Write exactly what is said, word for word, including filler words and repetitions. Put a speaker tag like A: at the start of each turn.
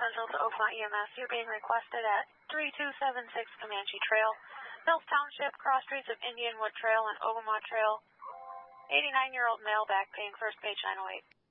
A: Central to Oakmont E M S. You're being requested at three two seven six Comanche Trail, Mills Township, cross streets of Indianwood Trail and Ogama Trail. eighty-nine-year-old male, back pain, first page nine oh eight.